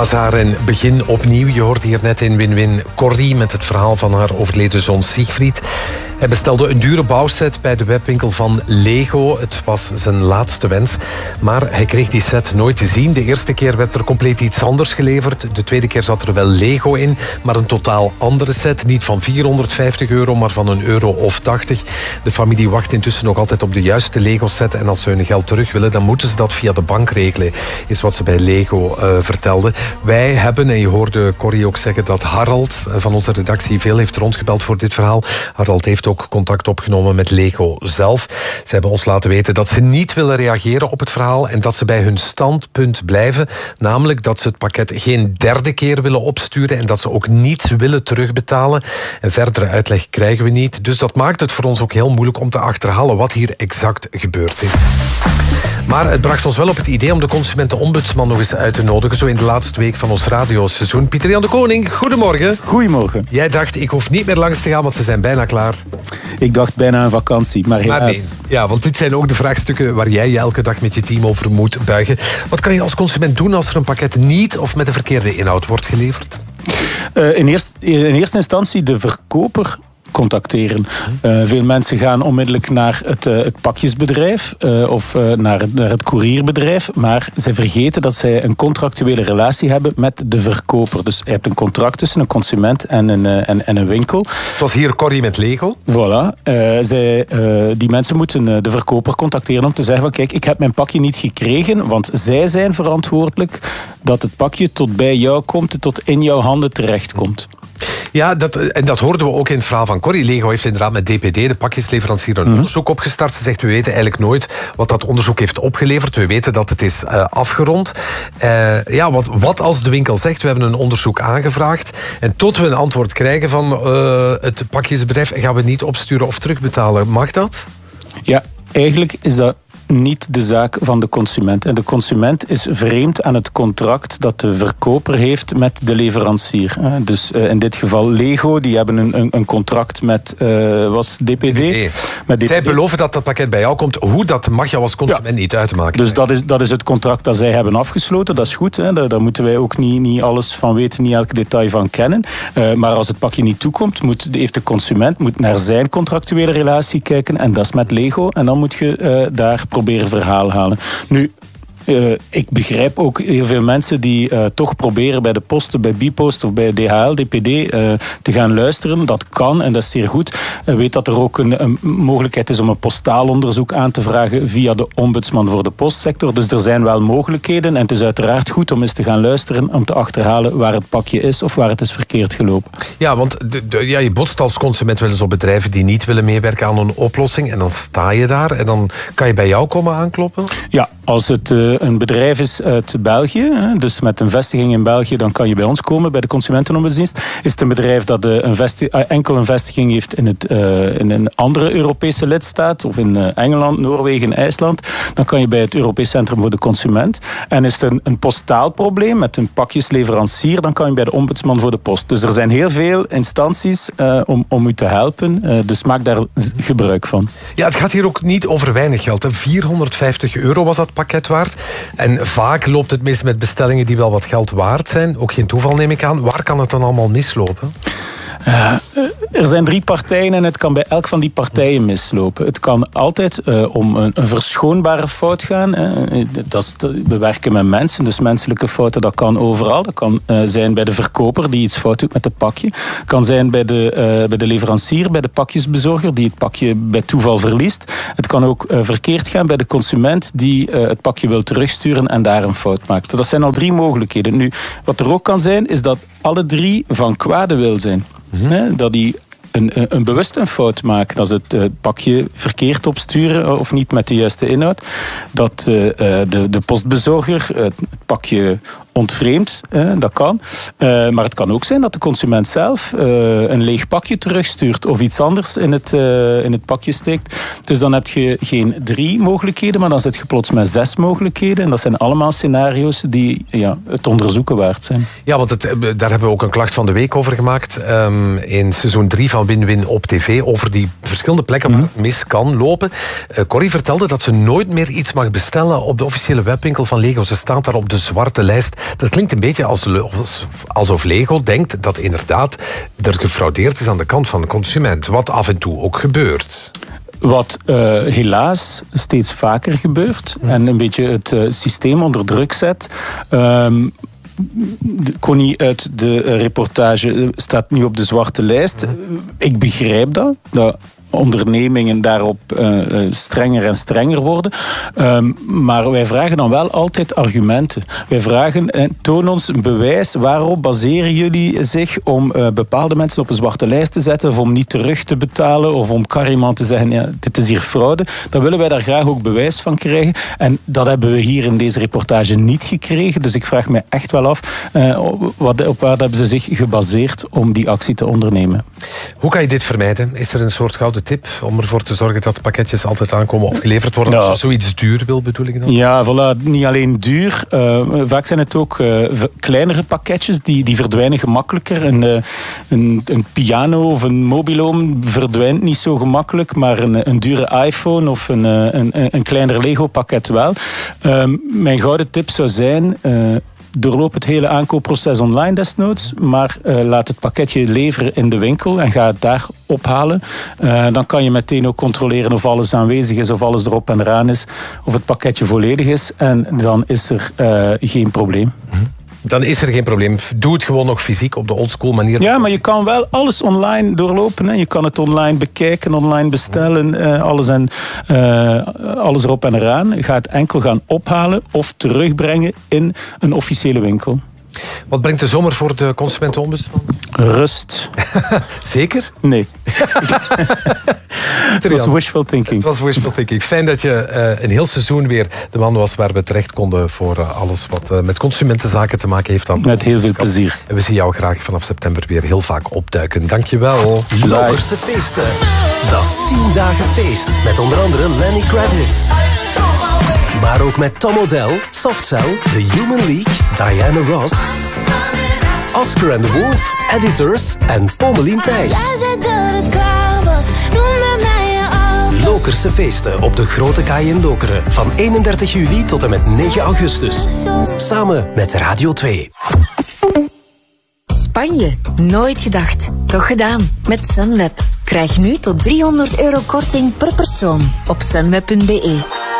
Bazaar en begin opnieuw. Je hoorde hier net in Win-Win Corrie met het verhaal van haar overleden zoon Siegfried. Hij bestelde een dure bouwset bij de webwinkel van Lego. Het was zijn laatste wens. Maar hij kreeg die set nooit te zien. De eerste keer werd er compleet iets anders geleverd. De tweede keer zat er wel Lego in, maar een totaal andere set. Niet van €450, maar van €1,80. De familie wacht intussen nog altijd op de juiste Lego-set. En als ze hun geld terug willen, dan moeten ze dat via de bank regelen, is wat ze bij Lego vertelde. Wij hebben, en je hoorde Corrie ook zeggen, dat Harald van onze redactie veel heeft rondgebeld voor dit verhaal. Harald heeft ook contact opgenomen met Lego zelf. Ze hebben ons laten weten dat ze niet willen reageren op het verhaal en dat ze bij hun standpunt blijven. Namelijk dat ze het pakket geen derde keer willen opsturen en dat ze ook niets willen terugbetalen. En verdere uitleg krijgen we niet. Dus dat maakt het voor ons ook heel moeilijk om te achterhalen wat hier exact gebeurd is. Maar het bracht ons wel op het idee om de consumentenombudsman nog eens uit te nodigen, zo in de laatste week van ons radioseizoen. Pieter-Jan de Koning, goedemorgen. Goedemorgen. Jij dacht, ik hoef niet meer langs te gaan, want ze zijn bijna klaar. Ik dacht bijna een vakantie, maar helaas. Nee. Ja, want dit zijn ook de vraagstukken waar jij je elke dag met je team over moet buigen. Wat kan je als consument doen als er een pakket niet of met de verkeerde inhoud wordt geleverd? In eerste instantie de verkoper contacteren. Veel mensen gaan onmiddellijk naar het pakjesbedrijf of naar het courierbedrijf, maar zij vergeten dat zij een contractuele relatie hebben met de verkoper. Dus je hebt een contract tussen een consument en een winkel. Zoals hier Corrie met Lego. Voilà. Die mensen moeten de verkoper contacteren om te zeggen van kijk, ik heb mijn pakje niet gekregen, want zij zijn verantwoordelijk dat het pakje tot bij jou komt, tot in jouw handen terechtkomt. Ja, dat hoorden we ook in het verhaal van Corrie. Lego heeft inderdaad met DPD, de pakjesleverancier, een onderzoek opgestart. Ze zegt, we weten eigenlijk nooit wat dat onderzoek heeft opgeleverd. We weten dat het is afgerond. Wat als de winkel zegt, we hebben een onderzoek aangevraagd en tot we een antwoord krijgen van het pakjesbedrijf, gaan we niet opsturen of terugbetalen. Mag dat? Ja, eigenlijk is dat niet de zaak van de consument. En de consument is vreemd aan het contract dat de verkoper heeft met de leverancier. Dus in dit geval Lego, die hebben een contract met DPD. Met DPD. Zij beloven dat dat pakket bij jou komt. Hoe, dat mag jou als consument niet uitmaken. Dus dat is het contract dat zij hebben afgesloten. Dat is goed. Hè. Daar moeten wij ook niet alles van weten, niet elk detail van kennen. Maar als het pakje niet toekomt, heeft de consument naar zijn contractuele relatie kijken. En dat is met Lego. En dan moet je daar proberen verhaal halen. Nu, ik begrijp ook heel veel mensen die toch proberen bij de posten, bij Bipost of bij DHL, DPD te gaan luisteren. Dat kan en dat is zeer goed. Weet dat er ook een mogelijkheid is om een postaalonderzoek aan te vragen via de ombudsman voor de postsector. Dus er zijn wel mogelijkheden en het is uiteraard goed om eens te gaan luisteren om te achterhalen waar het pakje is of waar het is verkeerd gelopen. Ja, want je botst als consument wel eens op bedrijven die niet willen meewerken aan een oplossing en dan sta je daar en dan kan je bij jou komen aankloppen? Ja, als het een bedrijf is uit België, dus met een vestiging in België, dan kan je bij ons komen, bij de Consumentenombudsdienst. Is het een bedrijf dat enkel een vestiging heeft in een andere Europese lidstaat, of in Engeland, Noorwegen, IJsland, dan kan je bij het Europees Centrum voor de Consument. En is er een postaalprobleem met een pakjesleverancier, dan kan je bij de ombudsman voor de post. Dus er zijn heel veel instanties om u te helpen, dus maak daar gebruik van. Ja, het gaat hier ook niet over weinig geld. Hè. €450 was dat pakket waard. En vaak loopt het mis met bestellingen die wel wat geld waard zijn. Ook geen toeval, neem ik aan. Waar kan het dan allemaal mislopen? Er zijn 3 partijen en het kan bij elk van die partijen mislopen. Het kan altijd om een verschoonbare fout gaan. We werken met mensen, dus menselijke fouten, dat kan overal. Dat kan zijn bij de verkoper die iets fout doet met het pakje. Het kan zijn bij de leverancier, bij de pakjesbezorger die het pakje bij toeval verliest. Het kan ook verkeerd gaan bij de consument die het pakje wil terugsturen en daar een fout maakt. Dat zijn al 3 mogelijkheden. Nu, wat er ook kan zijn, is dat alle 3 van kwade wil zijn. Dat die een bewust een fout maken, dat ze het pakje verkeerd opsturen of niet met de juiste inhoud, dat de postbezorger het pakje ontvreemd, dat kan. Maar het kan ook zijn dat de consument zelf een leeg pakje terugstuurt of iets anders in het pakje steekt. Dus dan heb je geen 3 mogelijkheden, maar dan zit je plots met 6 mogelijkheden. En dat zijn allemaal scenario's die het onderzoeken waard zijn. Ja, want daar hebben we ook een klacht van de week over gemaakt. In seizoen 3 van Win-Win op tv, over die verschillende plekken waar het mis kan lopen. Corrie vertelde dat ze nooit meer iets mag bestellen op de officiële webwinkel van Lego. Ze staat daar op de zwarte lijst. Dat klinkt een beetje alsof Lego denkt dat inderdaad er gefraudeerd is aan de kant van de consument. Wat af en toe ook gebeurt. Wat helaas steeds vaker gebeurt en een beetje het systeem onder druk zet. Connie uit de reportage staat nu op de zwarte lijst. Ik begrijp dat ondernemingen daarop strenger en strenger worden. Maar wij vragen dan wel altijd argumenten. Wij vragen, toon ons een bewijs. Waarop baseren jullie zich om bepaalde mensen op een zwarte lijst te zetten of om niet terug te betalen of om carrément te zeggen, ja, dit is hier fraude. Dan willen wij daar graag ook bewijs van krijgen. En dat hebben we hier in deze reportage niet gekregen. Dus ik vraag me echt wel af, op waar hebben ze zich gebaseerd om die actie te ondernemen. Hoe kan je dit vermijden? Is er een soort gouden tip om ervoor te zorgen dat pakketjes altijd aankomen of geleverd worden als je zoiets duur wil, bedoel ik dan? Ja, voilà, niet alleen duur. Vaak zijn het ook kleinere pakketjes die verdwijnen gemakkelijker. Een piano of een mobiloom verdwijnt niet zo gemakkelijk, maar een dure iPhone of een kleiner Lego pakket wel. Mijn gouden tip zou zijn, doorloop het hele aankoopproces online desnoods, maar laat het pakketje leveren in de winkel en ga het daar ophalen. Dan kan je meteen ook controleren of alles aanwezig is, of alles erop en eraan is, of het pakketje volledig is en dan is er geen probleem. Dan is er geen probleem. Doe het gewoon nog fysiek op de oldschool manier. Ja, maar je kan wel alles online doorlopen. Hè. Je kan het online bekijken, online bestellen. Alles erop en eraan. Ga het enkel gaan ophalen of terugbrengen in een officiële winkel. Wat brengt de zomer voor de Consumentenombudsman? Rust. Zeker? Nee. Het was wishful thinking. Het was wishful thinking. Fijn dat je een heel seizoen weer de man was waar we terecht konden voor alles wat met consumentenzaken te maken heeft. Met heel veel plezier. En we zien jou graag vanaf september weer heel vaak opduiken. Dankjewel. Lokerse feesten. Dat is 10 dagen feest. Met onder andere Lenny Kravitz. Maar ook met Tom Odell, Softcell, The Human League, Diana Ross, Oscar and the Wolf, Editors en Pommelien Thijs. Lokerse feesten op de Grote Kaai in Lokeren. Van 31 juli tot en met 9 augustus. Samen met Radio 2. Spanje, nooit gedacht. Toch gedaan. Met Sunweb. Krijg nu tot €300 korting per persoon op sunweb.be.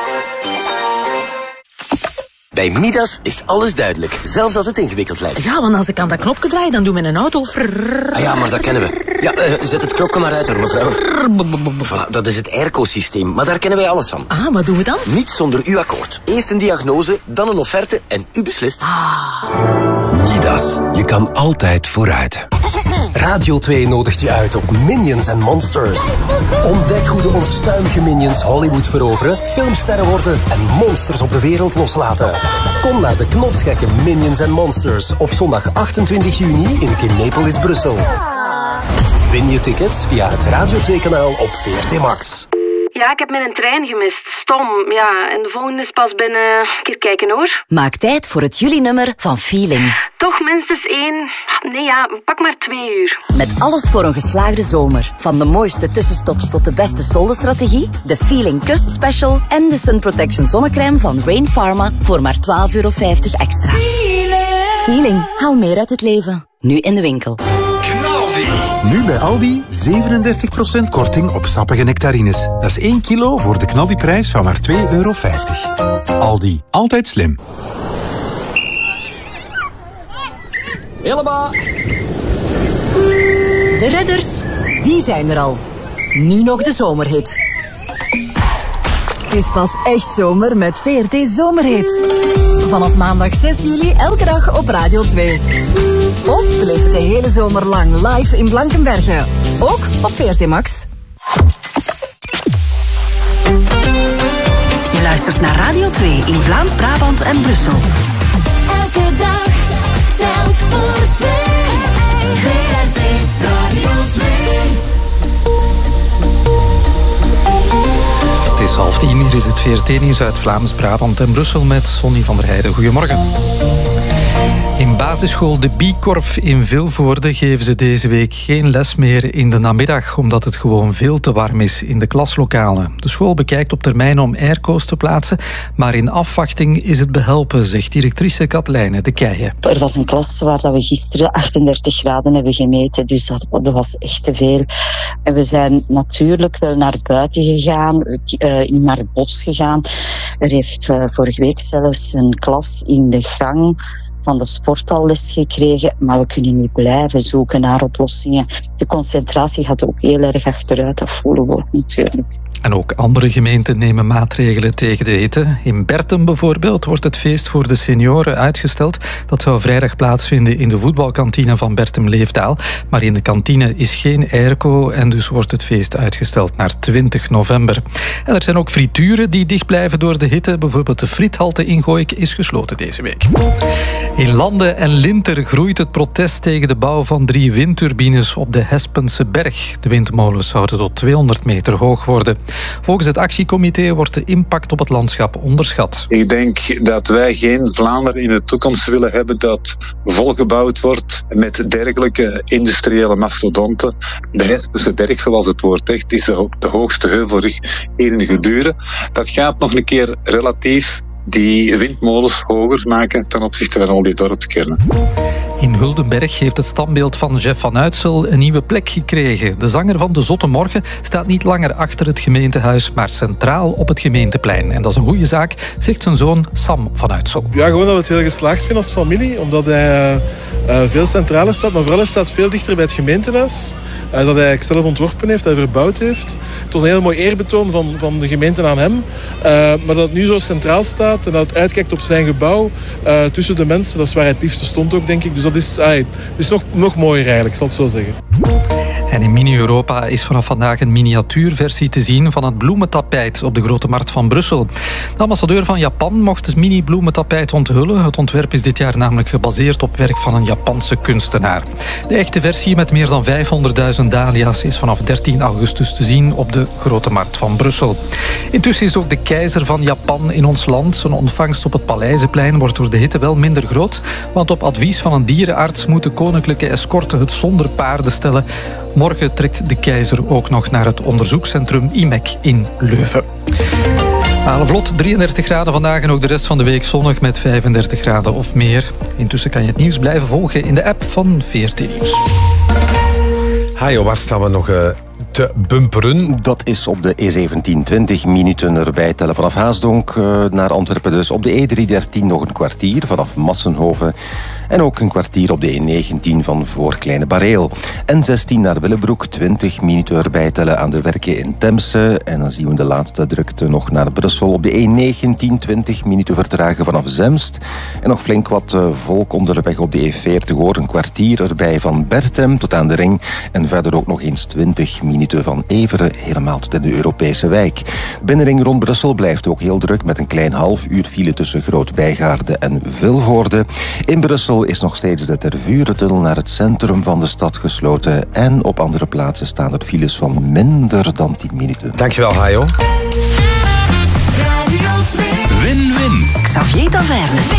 Bij Midas is alles duidelijk, zelfs als het ingewikkeld lijkt. Ja, want als ik aan dat knopje draai, dan doet mijn auto... Ah ja, maar dat kennen we. Ja, zet het knopje maar uit hoor, mevrouw. Voilà, dat is het airco-systeem, maar daar kennen wij alles van. Ah, wat doen we dan? Niet zonder uw akkoord. Eerst een diagnose, dan een offerte en u beslist. Midas, je kan altijd vooruit. Radio 2 nodigt je uit op Minions and Monsters. Ontdek hoe de onstuimige Minions Hollywood veroveren, filmsterren worden en monsters op de wereld loslaten. Kom naar de knotsgekke Minions and Monsters op zondag 28 juni in Kinepolis, Brussel. Win je tickets via het Radio 2-kanaal op VRT Max. Ja, ik heb mijn trein gemist. Stom. Ja, en de volgende is pas binnen... Een keer kijken hoor. Maak tijd voor het juli-nummer van Feeling. Toch minstens 1... Nee ja, pak maar 2 uur. Met alles voor een geslaagde zomer. Van de mooiste tussenstops tot de beste soldenstrategie, de Feeling Kust Special en de Sun Protection zonnecrème van Rain Pharma voor maar €12,50 extra. Feeling. Haal meer uit het leven. Nu in de winkel. Nu bij Aldi 37% korting op sappige nectarines. Dat is 1 kilo voor de knaldiprijs van maar €2,50. Aldi, altijd slim. Helemaal. De redders, die zijn er al. Nu nog de zomerhit. Het is pas echt zomer met VRT Zomerhit. Vanaf maandag 6 juli elke dag op Radio 2. Of beleef het de hele zomer lang live in Blankenberge. Ook op VRT Max. Je luistert naar Radio 2 in Vlaams-Brabant en Brussel. Elke dag telt voor 2. VRT Radio 2. Het is 9:30, hier is het VRT-nieuws uit Vlaams-Brabant en Brussel met Sonny van der Heijden. Goedemorgen. In basisschool De Biekorf in Vilvoorde geven ze deze week geen les meer in de namiddag, omdat het gewoon veel te warm is in de klaslokalen. De school bekijkt op termijn om airco's te plaatsen, maar in afwachting is het behelpen, zegt directrice Katlijne de Keijen. Er was een klas waar we gisteren 38 graden hebben gemeten, dus dat was echt te veel. En we zijn natuurlijk wel naar buiten gegaan, naar het bos gegaan. Er heeft vorige week zelfs een klas in de gang van de sporthal les gekregen, maar we kunnen niet blijven zoeken naar oplossingen. De concentratie gaat ook heel erg achteruit, dat voelen we natuurlijk. En ook andere gemeenten nemen maatregelen tegen de hitte. In Bertum bijvoorbeeld wordt het feest voor de senioren uitgesteld. Dat zou vrijdag plaatsvinden in de voetbalkantine van Bertum Leefdaal. Maar in de kantine is geen airco en dus wordt het feest uitgesteld naar 20 november. En er zijn ook frituren die dicht blijven door de hitte. Bijvoorbeeld de friethalte in Gooik is gesloten deze week. In Landen en Linter groeit het protest tegen de bouw van 3 windturbines op de Hespense Berg. De windmolens zouden tot 200 meter hoog worden. Volgens het actiecomité wordt de impact op het landschap onderschat. Ik denk dat wij geen Vlaanderen in de toekomst willen hebben dat volgebouwd wordt met dergelijke industriële mastodonten. De Hespense Berg, zoals het woord zegt, is de hoogste heuvelrug in de Geduren. Dat gaat nog een keer relatief die windmolens hoger maken ten opzichte van al die dorpskernen. In Huldenberg heeft het standbeeld van Jeff van Uytsel een nieuwe plek gekregen. De zanger van De Zotte Morgen staat niet langer achter het gemeentehuis, maar centraal op het gemeenteplein. En dat is een goede zaak, zegt zijn zoon Sam van Uytsel. Ja, gewoon dat we het heel geslaagd vinden als familie, omdat hij veel centraler staat, maar vooral hij staat veel dichter bij het gemeentehuis. Dat hij zelf ontworpen heeft, dat hij verbouwd heeft. Het was een heel mooi eerbetoon van de gemeente aan hem. Maar dat het nu zo centraal staat en dat het uitkijkt op zijn gebouw tussen de mensen, dat is waar hij het liefste stond ook, denk ik. Dus dat is nog mooier eigenlijk, zal ik het zo zeggen. En in Mini-Europa is vanaf vandaag een miniatuurversie te zien van het bloementapijt op de Grote Markt van Brussel. De ambassadeur van Japan mocht het mini-bloementapijt onthullen. Het ontwerp is dit jaar namelijk gebaseerd op werk van een Japanse kunstenaar. De echte versie met meer dan 500.000 dahlia's is vanaf 13 augustus te zien op de Grote Markt van Brussel. Intussen is ook de keizer van Japan in ons land. Zijn ontvangst op het Paleizenplein wordt door de hitte wel minder groot, want op advies van een dierenarts moet de koninklijke escorte het zonder paarden stellen. Morgen trekt de keizer ook nog naar het onderzoekscentrum IMEC in Leuven. Vlot 33 graden vandaag en ook de rest van de week zonnig met 35 graden of meer. Intussen kan je het nieuws blijven volgen in de app van VRT Nieuws. Hajo, waar staan we nog te bumperen? Dat is op de E17 20 minuten erbij tellen vanaf Haasdonk naar Antwerpen. Dus op de E313 nog een kwartier vanaf Massenhoven. En ook een kwartier op de E19 van voor Kleine Bareel. N16 naar Willebroek, 20 minuten erbij tellen aan de werken in Temse. En dan zien we de laatste drukte nog naar Brussel. Op de E19 20 minuten vertragen vanaf Zemst. En nog flink wat volk onderweg op de E40 hoor. Een kwartier erbij van Bertem tot aan de Ring. En verder ook nog eens 20 minuten van Everen helemaal tot in de Europese wijk. Binnenring rond Brussel blijft ook heel druk met een klein half uur file tussen Groot-Bijgaarde en Vilvoorde. In Brussel is nog steeds de Tervurentunnel naar het centrum van de stad gesloten. En op andere plaatsen staan er files van minder dan 10 minuten. Dankjewel, Hajo. Win-win. Xavier Taverne.